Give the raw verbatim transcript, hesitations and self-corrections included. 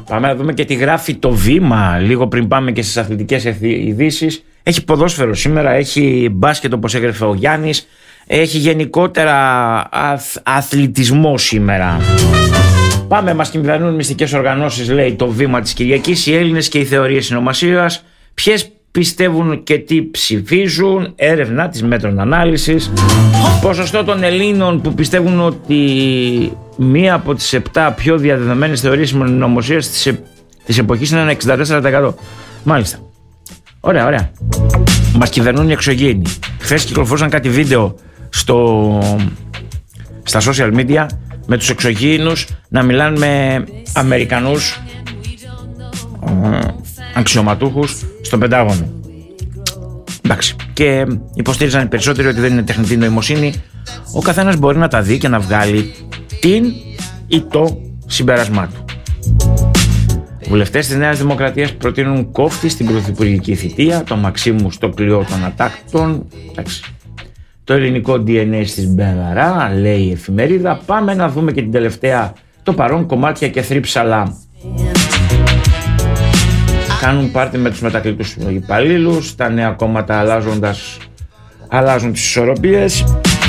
Πάμε να δούμε και τι γράφει το Βήμα λίγο πριν πάμε και στις αθλητικές ειδήσεις. Έχει ποδόσφαιρο σήμερα, έχει μπάσκετ όπως έγραφε ο Γιάννης, έχει γενικότερα αθ, αθλητισμό σήμερα. Πάμε, μας κυβερνούν μυστικές οργανώσεις, λέει το Βήμα της Κυριακής, οι Έλληνες και οι θεωρίες συνωμοσίας. Ποιες πιστεύουν και τι ψηφίζουν, έρευνα της Μέτρων Ανάλυσης. Ποσοστό των Ελλήνων που πιστεύουν ότι μία από τις επτά πιο διαδεδομένες θεωρίες συνωμοσίας της, ε, της εποχής είναι ένα εξήντα τέσσερα τοις εκατό. Μάλιστα. Ωραία, ωραία. Μας κυβερνούν οι εξωγήινοι. Χθες κυκλοφορούσαν κάτι βίντεο στο, στα social media με τους εξωγήινους να μιλάνε με Αμερικανούς ε, αξιωματούχους στο Πεντάγωνο. Εντάξει. Και υποστήριζαν οι περισσότεροι ότι δεν είναι τεχνητή νοημοσύνη. Ο καθένας μπορεί να τα δει και να βγάλει την ή το συμπέρασμά του. Βουλευτές της Νέας Δημοκρατίας προτείνουν κόφτη στην πρωθυπουργική θητεία, το Μαξίμου στο κλειό των ατάκτων. Εντάξει. Το ελληνικό ντι εν έι στις Μπεγαρά, λέει η εφημερίδα. Πάμε να δούμε και την τελευταία, το παρόν κομμάτια και θρύψαλα. Κάνουν πάρτι με τους μετακλητούς υπαλλήλους, τα νέα κόμματα αλλάζοντας, αλλάζουν τις ισορροπίες.